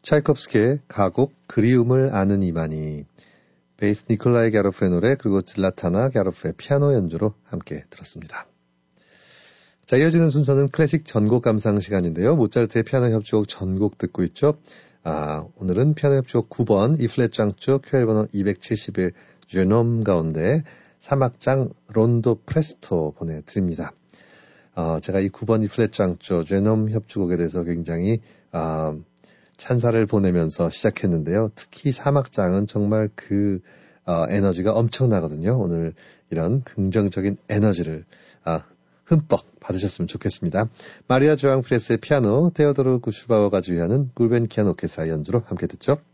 차이콥스키의 가곡 그리움을 아는 이만희, 베이스 니콜라이 갸로프의 노래, 그리고 질라타나 갸로프의 피아노 연주로 함께 들었습니다. 자, 이어지는 순서는 클래식 전곡 감상 시간인데요. 모차르트의 피아노 협주곡 전곡 듣고 있죠. 오늘은 피아노 협주곡 9번 E플랫 장조 QL 번호 271 제놈 가운데 3악장 론도 프레스토 보내드립니다. 제가 이 9번 E플랫 장조 제놈 협주곡에 대해서 굉장히 찬사를 보내면서 시작했는데요. 특히 3악장은 정말 에너지가 엄청나거든요. 오늘 이런 긍정적인 에너지를 흠뻑 받으셨으면 좋겠습니다. 마리아 조앙 프레스의 피아노, 테오도르 구슈바워가 주휘하는 굴벤키안 오케스트라 연주로 함께 듣죠.